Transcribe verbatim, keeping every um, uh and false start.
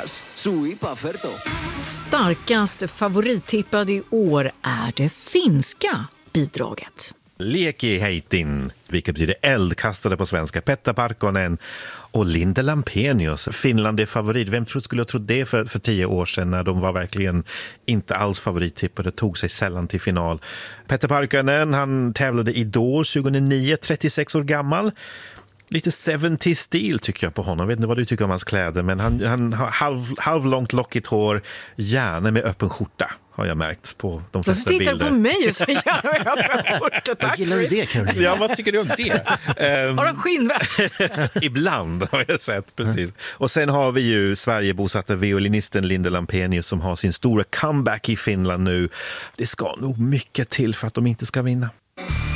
más, sui paferto. Starkast favorittippad i år är det finska bidraget. Lieki heitin, vilket betyder eldkastare på svenska. Petra Parkkonen och Linda Lampenius. Finland är favorit. Vem tror, skulle jag tro det för, för tio år sedan när de var verkligen inte alls favorittippade, tog sig sällan till final. Petra Parkkonen, han tävlade i Idol tjugohundranio, trettiosex år gammal. Lite seventies-stil tycker jag på honom. Jag vet inte vad du tycker om hans kläder, men han, han har halv, halvlångt lockigt hår, gärna med öppen skjorta, har jag märkt på de flesta bilder. Du tittar på mig och så gärna med öppen skjorta. Tack. Gillar du det, Caroline? Ja, vad tycker du om det? um, har de skinnväst? Ibland har jag sett, precis. Och sen har vi ju Sverigebosatta violinisten Linda Lampenius som har sin stora comeback i Finland nu. Det ska nog mycket till för att de inte ska vinna.